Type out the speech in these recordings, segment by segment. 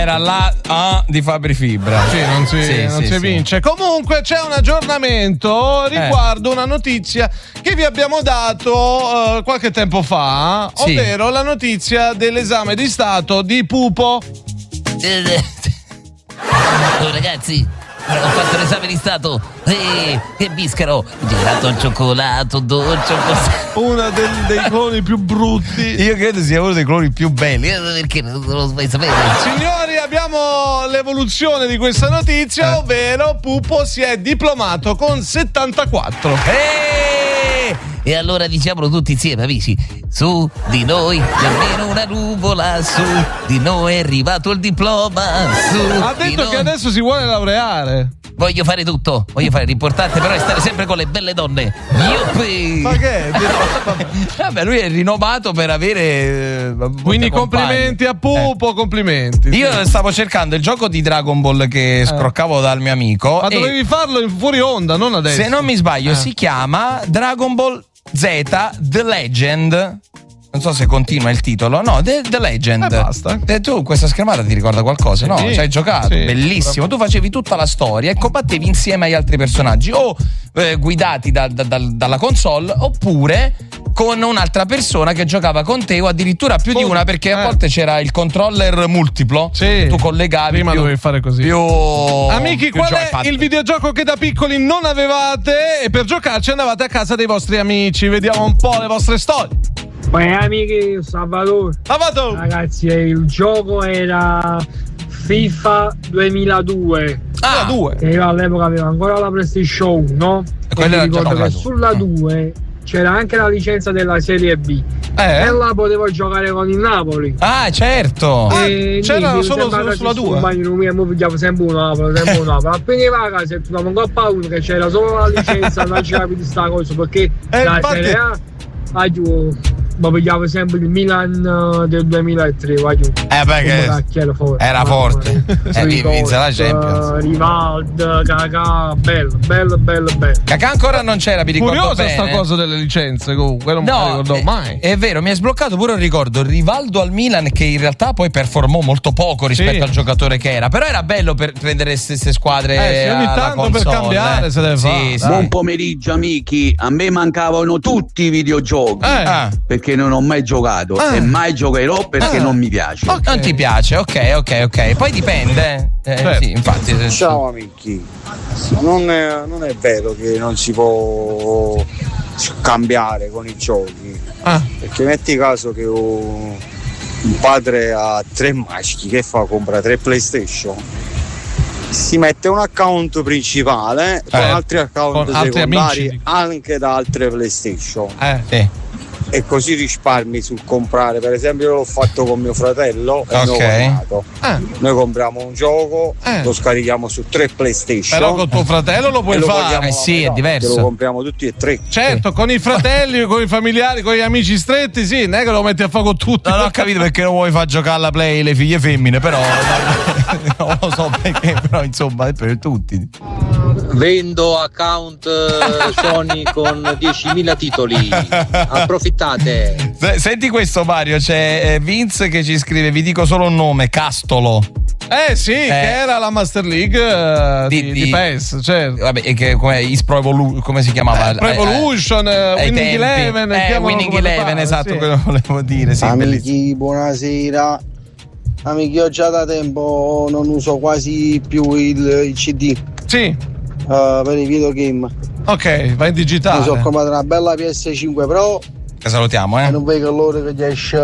Era la A di Fabri Fibra. Sì, non si vince. Comunque c'è un aggiornamento riguardo una notizia che vi abbiamo dato qualche tempo fa, ovvero la notizia dell'esame di Stato di Pupo. Oh, ragazzi, ho fatto l'esame di Stato. Che biscaro! Gelato al cioccolato, dolce. Uno dei cloni più brutti. Io credo sia uno dei cloni più belli. Perché non lo vuoi sapere? Signori, abbiamo l'evoluzione di questa notizia, ovvero Pupo si è diplomato con 74. E allora diciamolo tutti insieme, amici. Su di noi c'è almeno una nuvola, su di noi è arrivato il diploma. Ha detto che adesso si vuole laureare. Voglio fare tutto, l'importante però è stare sempre con le belle donne. Yuppi! Ma che? Vabbè, lui è rinomato per avere quindi complimenti a Pupo, complimenti. Io stavo cercando il gioco di Dragon Ball che scroccavo dal mio amico. Ma dovevi farlo in fuori onda, non adesso. Se non mi sbaglio si chiama Dragon Ball Z The Legend. Non so se continua il titolo. No, The Legend. Basta. Tu questa schermata ti ricorda qualcosa? No? Ci hai giocato? Sì, bellissimo. Tu facevi tutta la storia e combattevi insieme agli altri personaggi, o guidati dalla console, oppure con un'altra persona che giocava con te, o addirittura più di una, perché a volte c'era il controller multiplo. Sì. Tu collegavi. Prima dovevi fare così. Amici, più qual è il videogioco che da piccoli non avevate e per giocarci andavate a casa dei vostri amici? Vediamo un po' le vostre storie. Beh, amici, Salvatore. Ragazzi, il gioco era FIFA 2002. E io all'epoca avevo ancora la PlayStation 1. E mi ricordo che sulla 2 c'era anche la licenza della Serie B. E là potevo giocare con il Napoli. Ah, certo. C'era solo sulla 2. Io pigliavo sempre un Napoli. Appena a casa e tornavo un po' a uno che c'era solo la licenza, non c'era più di sta cosa, perché la Serie A ma pigliavo sempre il Milan del 2003, era forte. Vinse la Champions. Rivaldo, Kakà, bello. Kakà ancora non c'era, mi ricordo curiosa bene. sta cosa delle licenze, comunque non me la ricordavo mai. È vero, mi è sbloccato pure un ricordo. Rivaldo al Milan, che in realtà poi performò molto poco rispetto al giocatore che era, però era bello per prendere le stesse squadre ogni tanto console, per cambiare se deve fare. Buon pomeriggio amici, a me mancavano tutti i videogiochi perché non ho mai giocato e mai giocherò perché non mi piace. Non ti piace, ok. Poi dipende. Sì, infatti. Ciao amici, non è vero che non si può cambiare con i giochi, perché metti caso che un padre ha 3 maschi, che fa? Compra 3 PlayStation, si mette un account principale con altri account secondari anche da altre PlayStation. E così risparmi sul comprare. Per esempio io l'ho fatto con mio fratello e mio cognato. Noi compriamo un gioco, lo scarichiamo su 3 PlayStation. Però con tuo fratello lo puoi fare. Sì, è diverso. Lo compriamo tutti e 3. Certo, con i fratelli, con i familiari, con gli amici stretti, sì, non è che lo metti a fare con tutti. Non ho capito perché non vuoi far giocare alla Play le figlie femmine, però non lo so perché, però insomma è per tutti. Vendo account Sony con 10.000 titoli. Approfittate. Senti questo, Mario, c'è Vince che ci scrive: vi dico solo un nome, Castolo. Che era la Master League di PES, certo. Vabbè, e che come si chiamava? Pro Evolution, Winning Eleven. Winning Eleven, esatto, quello volevo dire. Sì, amici, buonasera. Amici, io già da tempo non uso quasi più il CD. Sì. Per i videogame. Ok, vai in digitale. Mi sono comprato una bella PS5 Pro. Che salutiamo, E non vedo l'ora che esce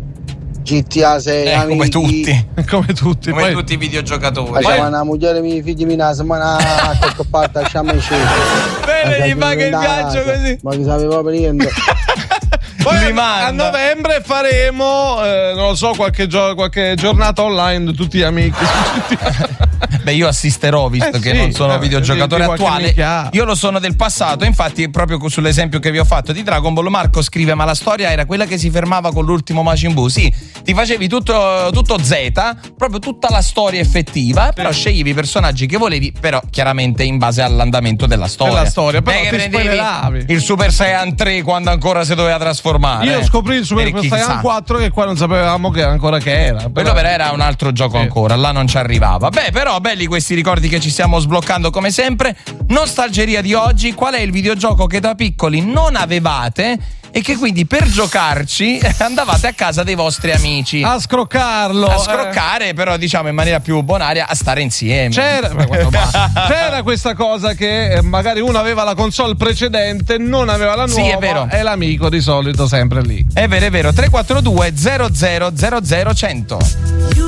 GTA 6. Come tutti. Come tutti i videogiocatori. Facciamo una moglie, i miei figli, una settimana che parte a Bene, gli paga il viaggio così. Ma che sapeva per niente. Poi a novembre faremo, non lo so, qualche giornata online di tutti gli amici. Beh, io assisterò, visto che non sono videogiocatore attuale. Io lo sono del passato. Infatti, proprio sull'esempio che vi ho fatto di Dragon Ball, Marco scrive: ma la storia era quella che si fermava con l'ultimo Majin Buu. Sì, ti facevi tutto Z, proprio tutta la storia effettiva, però sceglievi i personaggi che volevi, però chiaramente in base all'andamento della storia. Però ti spoileravi. Il Super Saiyan 3 quando ancora si doveva trasformare normale. Io scoprì il Super Saiyan 4 che qua non sapevamo che ancora che era. Quello però era un altro gioco ancora, là non ci arrivava. Beh, però belli questi ricordi che ci stiamo sbloccando come sempre. Nostalgeria di oggi, qual è il videogioco che da piccoli non avevate e che quindi per giocarci andavate a casa dei vostri amici a scroccarlo, a scroccare, però diciamo in maniera più bonaria, a stare insieme. C'era questa cosa che magari uno aveva la console precedente, non aveva la nuova, sì, è vero. E l'amico di solito sempre lì. È vero, 342 00 00 100.